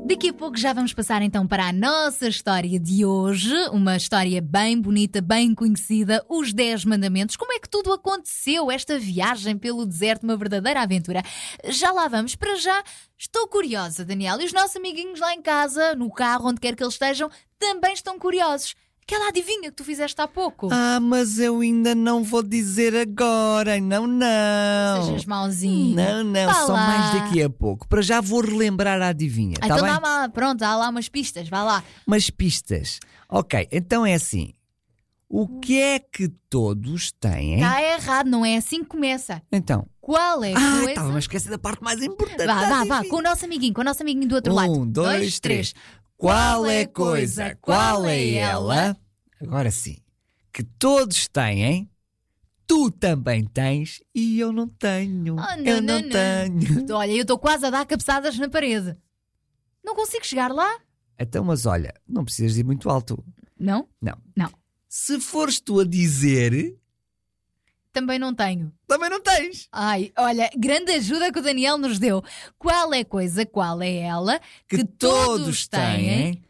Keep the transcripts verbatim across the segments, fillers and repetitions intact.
Daqui a pouco já vamos passar então para a nossa história de hoje. Uma história bem bonita, bem conhecida, os dez mandamentos. Como é que tudo aconteceu, esta viagem pelo deserto, uma verdadeira aventura? Já lá vamos. Para já, estou curiosa, Daniel. E os nossos amiguinhos lá em casa, no carro, onde quer que eles estejam, também estão curiosos. Aquela adivinha que tu fizeste há pouco. Ah, mas eu ainda não vou dizer agora. Não, não. Sejas mauzinho. Não, não. Vá Só lá. mais daqui a pouco. Para já vou relembrar a adivinha. Então Tá bem? dá lá, pronto, há lá umas pistas, vá lá. Mas pistas. Ok, então é assim. O que é que todos têm? Está errado, não é assim que começa. Então. Qual é a Ah, coisa? estava a esquecer da parte mais importante. Vá, da vá, vá, adivinha. com o nosso amiguinho, com o nosso amiguinho do outro Um, lado. dois, três. Qual é a coisa? Qual é ela? Agora sim. Que todos têm, tu também tens e eu não tenho. Oh, não, eu não, não, não. tenho. Olha, eu estou quase a dar cabeçadas na parede. Não consigo chegar lá? Então, mas olha, não precisas ir muito alto. Não? Não. Não. Se fores tu a dizer, Também não tenho. também não tens. Ai, olha, grande ajuda que o Daniel nos deu. Qual é a coisa, qual é ela Que, todos têm,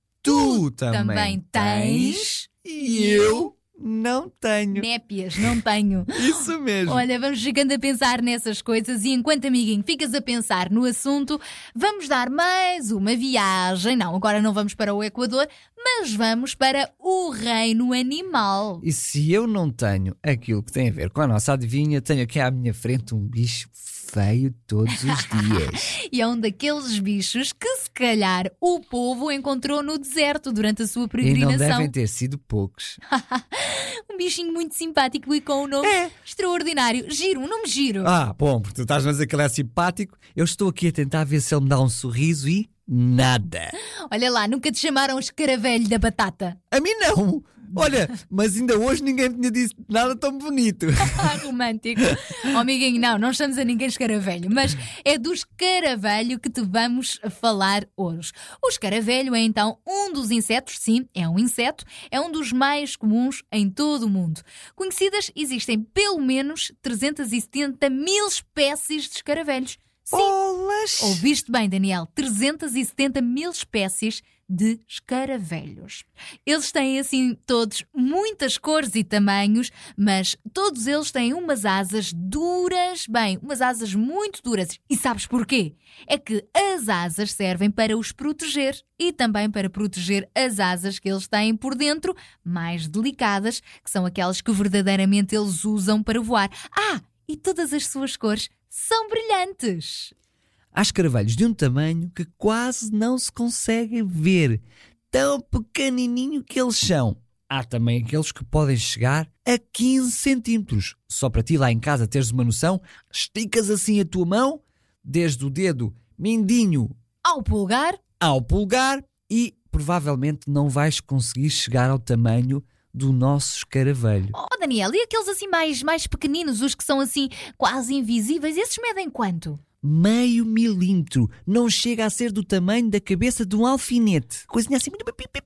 tu também, também tens e eu não tenho. népias, não tenho. Isso mesmo. Olha, vamos ficando a pensar nessas coisas e enquanto, amiguinho, ficas a pensar no assunto, vamos dar mais uma viagem. Não, agora não vamos para o Equador, mas vamos para o reino animal. E se eu não tenho aquilo que tem a ver com a nossa adivinha, tenho aqui à minha frente um bicho feio todos os dias. E é um daqueles bichos que se calhar o povo encontrou no deserto durante a sua E não peregrinação. devem ter sido poucos. Um bichinho muito simpático e com um nome extraordinário. Giro, um nome giro. Ah, bom, porque tu estás a dizer que ele é simpático. Eu estou aqui a tentar ver se ele me dá um sorriso e nada. Olha lá, nunca te chamaram escaravelho da batata. A mim não. Olha, mas ainda hoje ninguém me tinha dito nada tão bonito. Ah, romântico. Oh, amiguinho, não, não estamos a ninguém escaravelho, mas é do escaravelho que te vamos falar hoje. O escaravelho é então um dos insetos, sim, é um inseto, é um dos mais comuns em todo o mundo. Conhecidas, existem pelo menos trezentas e setenta mil espécies de escaravelhos. Sim, Bolas! ouviste bem, Daniel, trezentas e setenta mil espécies de escaravelhos. Eles têm assim todos muitas cores e tamanhos, mas todos eles têm umas asas duras, bem, umas asas muito duras. E sabes porquê? É que as asas servem para os proteger e também para proteger as asas que eles têm por dentro, mais delicadas, que são aquelas que verdadeiramente eles usam para voar. Ah, e todas as suas cores são brilhantes. Há escaravelhos de um tamanho que quase não se consegue ver. Tão pequenininho que eles são. Há também aqueles que podem chegar a quinze centímetros. Só para ti lá em casa teres uma noção, esticas assim a tua mão, desde o dedo mindinho Ao pulgar, ao polegar e provavelmente não vais conseguir chegar ao tamanho do nosso escaravelho. oh Daniel, e aqueles assim mais, mais pequeninos, os que são assim quase invisíveis, esses medem quanto? Meio milímetro. Não chega a ser do tamanho da cabeça de um alfinete. Coisinha assim muito pequenininha.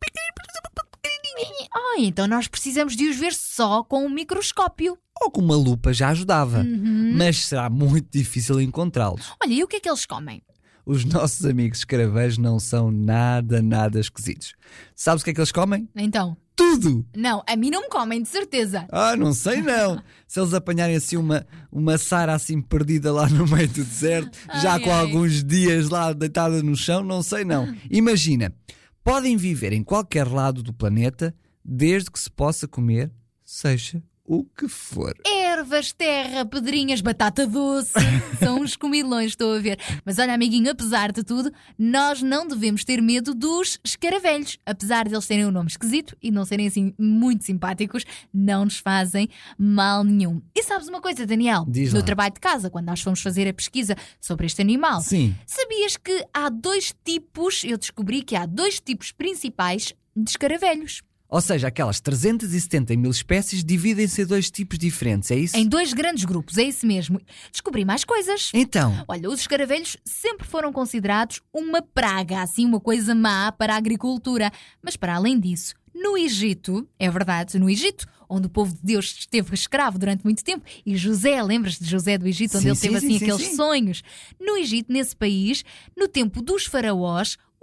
Ah, então nós precisamos de os ver só com um microscópio. Ou com uma lupa já ajudava. Mas será muito difícil encontrá-los. Olha, e o que é que eles comem? Os nossos amigos escaravelhos não são nada, nada esquisitos. Sabes o que é que eles comem? Então, Tudo! não, a mim não me comem, de certeza. Ah, não sei não. Se eles apanharem assim uma, uma Sara assim perdida lá no meio do deserto, já Ai, com ai. alguns dias lá deitada no chão, não sei não. Imagina, podem viver em qualquer lado do planeta, desde que se possa comer, seja o que for. Ervas, terra, pedrinhas, batata doce. São uns comilões, estou a ver. Mas olha, amiguinho, apesar de tudo, nós não devemos ter medo dos escaravelhos. Apesar de eles terem um nome esquisito e não serem assim muito simpáticos, não nos fazem mal nenhum. E sabes uma coisa, Daniel? Diz No lá. trabalho de casa, quando nós fomos fazer a pesquisa sobre este animal, Sim. sabias que há dois tipos, eu descobri que há dois tipos principais de escaravelhos. Ou seja, aquelas trezentas e setenta mil espécies dividem-se em dois tipos diferentes, é isso? Em dois grandes grupos, é isso mesmo. Descobri mais coisas. Então, Olha, os escaravelhos sempre foram considerados uma praga, assim, uma coisa má para a agricultura. Mas para além disso, no Egito, é verdade, no Egito, onde o povo de Deus esteve escravo durante muito tempo, e José, lembras-te de José do Egito, onde Sim, ele sim, teve sim, assim sim, aqueles sim. sonhos? No Egito, nesse país, no tempo dos faraós,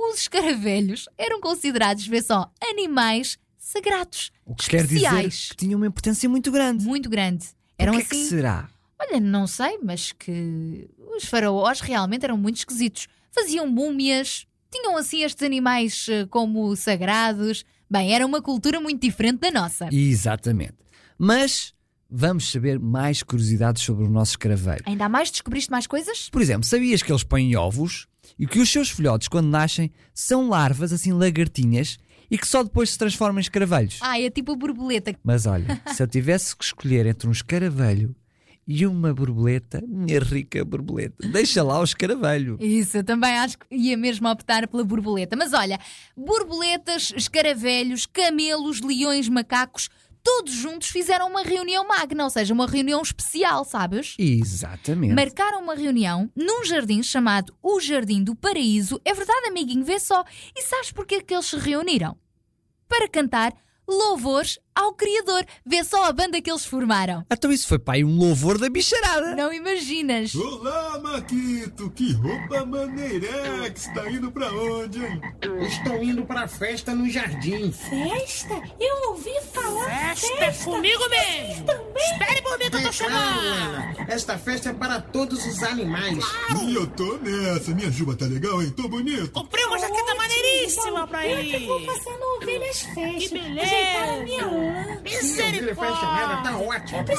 os escaravelhos eram considerados, vê só, animais sagrados, O que quer especiais. dizer que tinham uma importância muito grande. Muito grande. Por Eram que assim. é que será? Olha, não sei, mas que os faraós realmente eram muito esquisitos. Faziam múmias, tinham assim estes animais eh, como sagrados. Bem, era uma cultura muito diferente da nossa. Exatamente. Mas vamos saber mais curiosidades sobre o nosso escaravelho. Ainda há mais? Descobriste mais coisas? Por exemplo, sabias que eles põem ovos e que os seus filhotes, quando nascem, são larvas, assim lagartinhas, e que só depois se transformam em escaravelhos? Ah, é tipo a borboleta. Mas olha, se eu tivesse que escolher entre um escaravelho e uma borboleta, minha rica borboleta, deixa lá o escaravelho. Isso, eu também acho que ia mesmo optar pela borboleta. Mas olha, borboletas, escaravelhos, camelos, leões, macacos, todos juntos fizeram uma reunião magna, ou seja, uma reunião especial, sabes? Exatamente. Marcaram uma reunião num jardim chamado o Jardim do Paraíso. É verdade, amiguinho, vê só. E sabes porquê que eles se reuniram? Para cantar louvores ao Criador. Vê só a banda que eles formaram. Então isso foi para aí um louvor da bicharada. Não imaginas? Olá, Maquito! Que roupa maneirex! Tá indo pra onde, hein? Estou indo para a festa no jardim. Festa? Eu ouvi falar Festa, festa. comigo mesmo! Espere por mim que eu tô É claro, chamando! Lena. Esta festa é para todos os animais. E eu tô nessa. Minha juba tá legal, hein? Tô bonito. Comprei uma jaqueta maneiríssima pra Eu que ir! vou passar no Ovelhas Fest. Que beleza. Ajeitar a minha lã. Sim, a ovelha fashionada tá ótimo. Eu